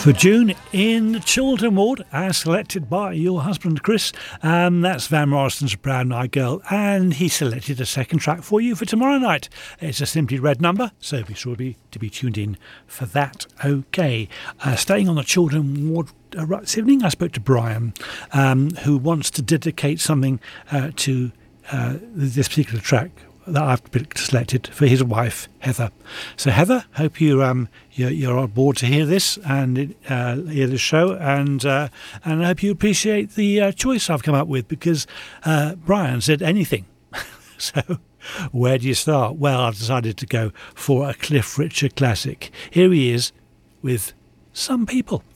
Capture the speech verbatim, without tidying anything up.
For June in the Children Ward, as selected by your husband Chris. Um, that's Van Morrison's Brown Eyed Girl, and he selected a second track for you for tomorrow night. It's a Simply Red number, so be sure to be, to be tuned in for that. Okay, uh, staying on the Children Ward uh, right this evening, I spoke to Brian, um, who wants to dedicate something uh, to uh, this particular track that I've selected for his wife Heather. So Heather, hope you um you're, you're on board to hear this and uh, hear the show, and uh, and I hope you appreciate the uh, choice I've come up with, because uh, Brian said anything. So where do you start? Well, I've decided to go for a Cliff Richard classic. Here he is with Some People.